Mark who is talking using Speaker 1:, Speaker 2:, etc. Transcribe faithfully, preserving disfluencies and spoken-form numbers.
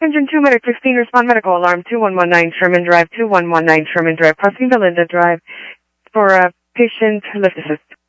Speaker 1: Engine two Medic fifteen, respond medical alarm two one one nine Sherman Drive, two one one nine Sherman Drive, crossing Belinda Drive for a patient lift assist.